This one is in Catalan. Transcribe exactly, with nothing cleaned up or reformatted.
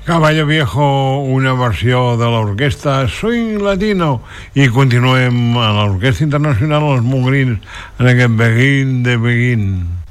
Caballo Viejo, una versió de l'orquestra Swing Latino, i continuem a l'Orquestra Internacional Els Montgrins en aquest Begin de Begin.